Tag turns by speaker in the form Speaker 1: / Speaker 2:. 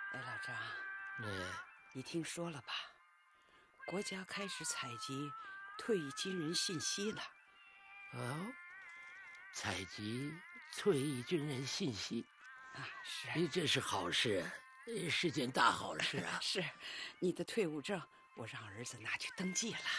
Speaker 1: 哎，老张，
Speaker 2: 嗯，
Speaker 1: 你听说了吧？国家开始采集退役军人信息了。
Speaker 2: 哦，采集退役军人信息，
Speaker 1: 是
Speaker 2: 这是好事，是件大好事啊！
Speaker 1: 是，你的退伍证我让儿子拿去登记了。